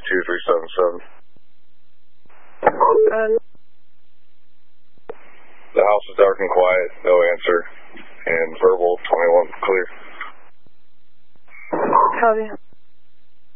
32377. The house is dark and quiet, no answer, and verbal 21 clear. Copy.